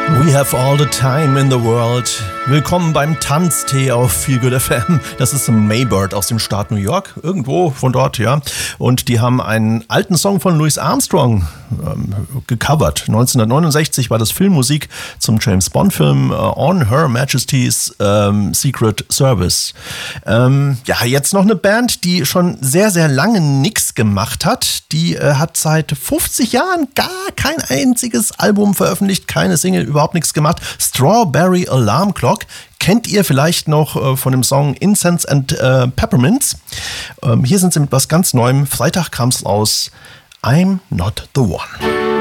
We have all the time in the world. Willkommen beim Tanztee auf Feel Good FM. Das ist Maybird aus dem Staat New York, irgendwo von dort, ja. Und die haben einen alten Song von Louis Armstrong gecovert. 1969 war das Filmmusik zum James Bond Film On Her Majesty's Secret Service. Ja, jetzt noch eine Band, die schon sehr, sehr lange nichts gemacht hat. Die hat seit 50 Jahren gar kein einziges Album veröffentlicht, keine Single, überhaupt nichts gemacht. Strawberry Alarm Clock kennt ihr vielleicht noch von dem Song Incense and Peppermints. Hier sind sie mit was ganz Neuem. Freitag kam's raus. I'm Not the One.